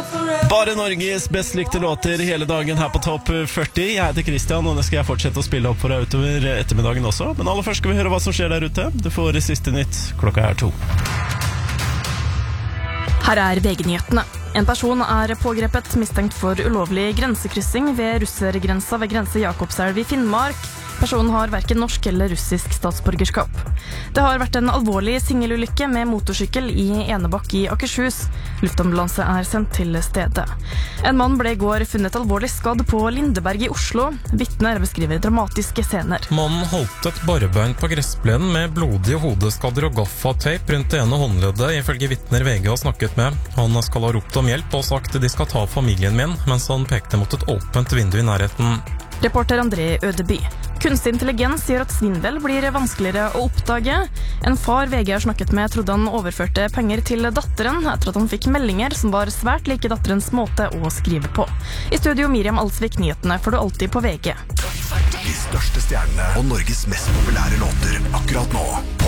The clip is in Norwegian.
Bare Norges best likte låter hele dagen her på Topp 40. Jeg heter Christian, og nå skal jeg fortsette å spille opp for deg utover ettermiddagen også. Men aller først skal vi høre hva som skjer der ute. Du får det siste nytt. Klokka er 2. Her er VG-nyhetene. En person er pågrepet mistenkt for ulovlig grensekryssing ved russergrensa ved grense Jakobselv i Finnmark. Personen har hverken norsk eller russisk statsborgerskap. Det har vært en alvorlig singelulykke med motorsykkel i Enebakk i Akershus. Luftambulanse er sendt til stedet. En mann ble i går funnet alvorlig skadd på Lindeberg i Oslo. Vitner beskriver dramatiske scener. Mannen holdt et barbein på gressplenen med blodige hodeskader og gaffateip rundt det ene håndleddet, ifølge vitner VG har snakket med. Han skal ha ropt om hjelp og sagt de skal ta familien min, mens han pekte mot et åpent vindu i nærheten. Reporter André Ødeby. Kunstig intelligens gjør at svindel blir vanskeligere å oppdage. En far VG har snakket med trodde han overførte penger til datteren etter at han fikk meldinger som var svært like datterens måte å skrive på. I studio Miriam Alsvik, nyhetene får du alltid på VG. De største stjernene og Norges mest populære låter akkurat nå på